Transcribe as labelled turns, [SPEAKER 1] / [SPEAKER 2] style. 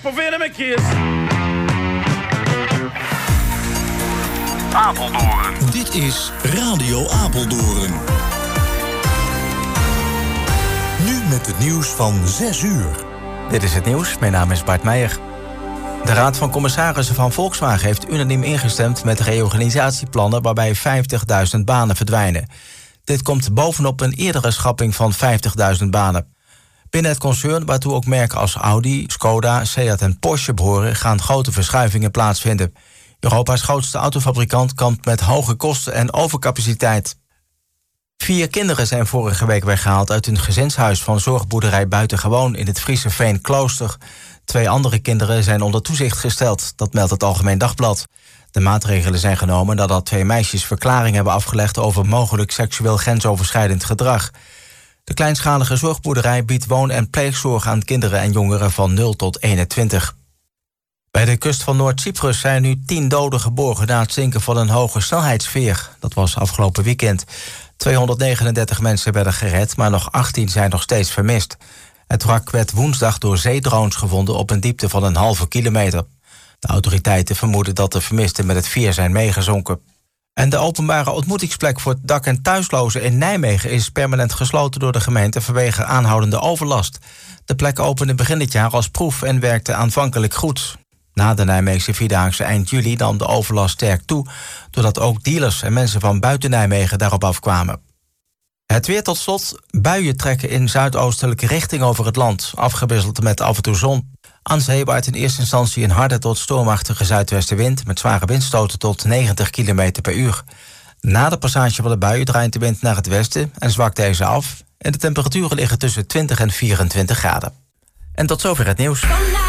[SPEAKER 1] probeer hem een keer.
[SPEAKER 2] Apeldoorn.
[SPEAKER 3] Dit is Radio Apeldoorn. Nu met het nieuws van 6 uur.
[SPEAKER 4] Dit is het nieuws, mijn naam is Bart Meijer. De Raad van Commissarissen van Volkswagen heeft unaniem ingestemd met reorganisatieplannen waarbij 50.000 banen verdwijnen. Dit komt bovenop een eerdere schrapping van 50.000 banen. Binnen het concern, waartoe ook merken als Audi, Skoda, Seat en Porsche behoren, gaan grote verschuivingen plaatsvinden. Europa's grootste autofabrikant kampt met hoge kosten en overcapaciteit. 4 kinderen zijn vorige week weggehaald uit hun gezinshuis van zorgboerderij Buitengewoon in het Friese Veen Klooster. 2 andere kinderen zijn onder toezicht gesteld, dat meldt het Algemeen Dagblad. De maatregelen zijn genomen nadat 2 meisjes verklaring hebben afgelegd over mogelijk seksueel grensoverschrijdend gedrag. De kleinschalige zorgboerderij biedt woon- en pleegzorg aan kinderen en jongeren van 0 tot 21. Bij de kust van Noord-Cyprus zijn nu 10 doden geborgen na het zinken van een hoge snelheidsveer. Dat was afgelopen weekend. 239 mensen werden gered, maar nog 18 zijn nog steeds vermist. Het wrak werd woensdag door zeedrones gevonden op een diepte van een halve kilometer. De autoriteiten vermoeden dat de vermisten met het veer zijn meegezonken. En de openbare ontmoetingsplek voor dak- en thuislozen in Nijmegen is permanent gesloten door de gemeente vanwege aanhoudende overlast. De plek opende begin dit jaar als proef en werkte aanvankelijk goed. Na de Nijmeegse Vierdaagse eind juli nam de overlast sterk toe, doordat ook dealers en mensen van buiten Nijmegen daarop afkwamen. Het weer tot slot. Buien trekken in zuidoostelijke richting over het land, afgewisseld met af en toe zon. Aan zee waait in eerste instantie een harde tot stormachtige zuidwestenwind met zware windstoten tot 90 km per uur. Na de passage van de bui draait de wind naar het westen en zwakt deze af. En de temperaturen liggen tussen 20 en 24 graden. En tot zover het nieuws.